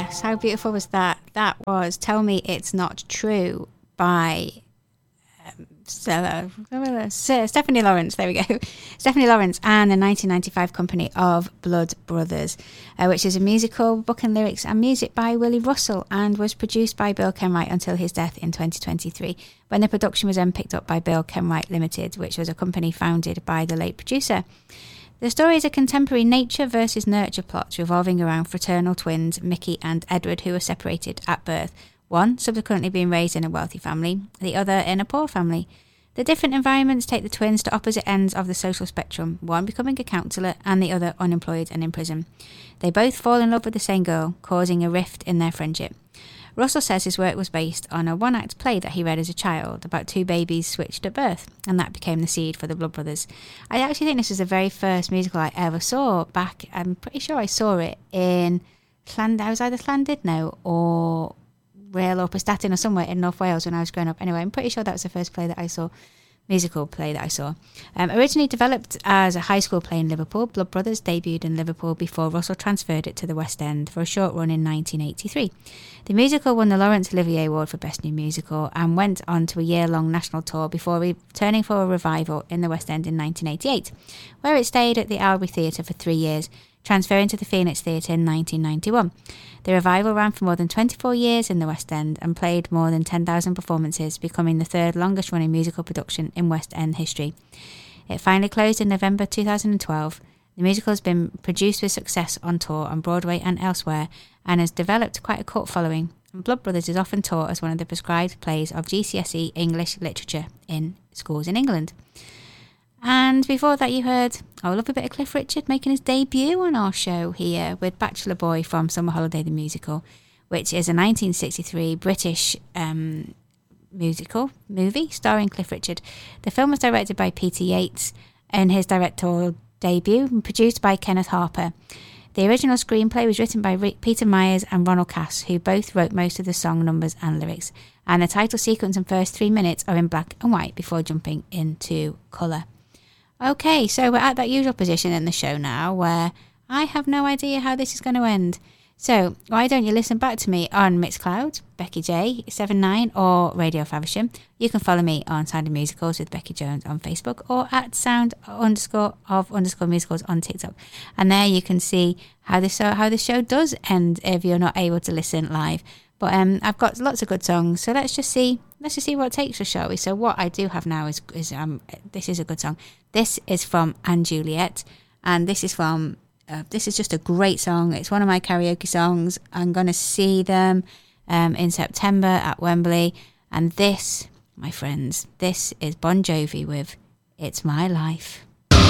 yes, how beautiful was that? That was Tell Me It's Not True by Stephanie Lawrence. There we go. Stephanie Lawrence and the 1995 company of Blood Brothers, which is a musical, book and lyrics and music by Willie Russell, and was produced by Bill Kenwright until his death in 2023, when the production was then picked up by Bill Kenwright Limited, which was a company founded by the late producer. The story is a contemporary nature versus nurture plot revolving around fraternal twins Mickey and Edward, who were separated at birth, one subsequently being raised in a wealthy family, the other in a poor family. The different environments take the twins to opposite ends of the social spectrum, one becoming a counsellor and the other unemployed and in prison. They both fall in love with the same girl, causing a rift in their friendship. Russell says his work was based on a one-act play that he read as a child about two babies switched at birth, and that became the seed for the Blood Brothers. I actually think this was the very first musical I ever saw back. I'm pretty sure I saw it in I was either Llandudno or Rail or Prestatyn or somewhere in North Wales when I was growing up. Anyway, I'm pretty sure that was the first play that I saw. Musical play that I saw. Originally developed as a high school play in Liverpool, Blood Brothers debuted in Liverpool before Russell transferred it to the West End for a short run in 1983. The musical won the Laurence Olivier Award for Best New Musical and went on to a year-long national tour before returning for a revival in the West End in 1988, where it stayed at the Albury Theatre for 3 years, transferring to the Phoenix Theatre in 1991. The revival ran for more than 24 years in the West End and played more than 10,000 performances, becoming the third longest running musical production in West End history. It finally closed in November 2012. The musical has been produced with success on tour on Broadway and elsewhere and has developed quite a cult following. And Blood Brothers is often taught as one of the prescribed plays of GCSE English literature in schools in England. And before that you heard, a lovely bit of Cliff Richard making his debut on our show here with Bachelor Boy from Summer Holiday the Musical, which is a 1963 British movie starring Cliff Richard. The film was directed by Peter Yates and his directorial debut and produced by Kenneth Harper. The original screenplay was written by Peter Myers and Ronald Cass, who both wrote most of the song numbers and lyrics, and the title sequence and first 3 minutes are in black and white before jumping into colour. Okay, so we're at that usual position in the show now where I have no idea how this is going to end. So why don't you listen back to me on Mixcloud, Becky J79 or Radio Faversham. You can follow me on Sound of Musicals with Becky Jones on Facebook or at sound_of_musicals on TikTok. And there you can see how the show does end if you're not able to listen live. But I've got lots of good songs, so let's just see what it takes us, shall we? So what I do have now is this is a good song. This is from Anne Juliet, and this is just a great song. It's one of my karaoke songs. I'm going to see them in September at Wembley, and this, my friends, this is Bon Jovi with It's My Life.